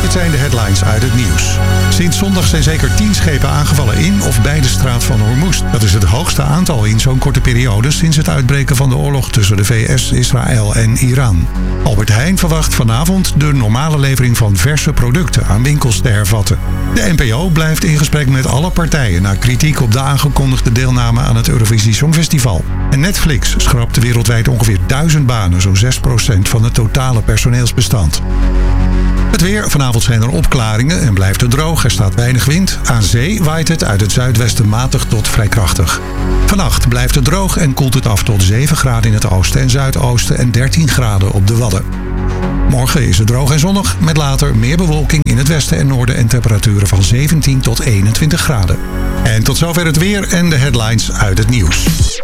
Dit zijn de headlines uit het nieuws. Sinds zondag zijn zeker 10 schepen aangevallen in of bij de straat van Hormuz. Dat is het hoogste aantal in zo'n korte periode sinds het uitbreken van de oorlog tussen de VS, Israël en Iran. Albert Heijn verwacht vanavond de normale levering van verse producten aan winkels te hervatten. De NPO blijft in gesprek met alle partijen na kritiek op de aangekondigde deelname aan het Eurovisie Songfestival. En Netflix schrapt wereldwijd ongeveer 1000 banen, zo'n 6% van het totale personeelsbestand. Het weer. Vanavond zijn er opklaringen en blijft het droog. Er staat weinig wind. Aan zee waait het uit het zuidwesten matig tot vrij krachtig. Vannacht blijft het droog en koelt het af tot 7 graden in het oosten en zuidoosten en 13 graden op de Wadden. Morgen is het droog en zonnig, met later meer bewolking in het westen en noorden en temperaturen van 17 tot 21 graden. En tot zover het weer en de headlines uit het nieuws.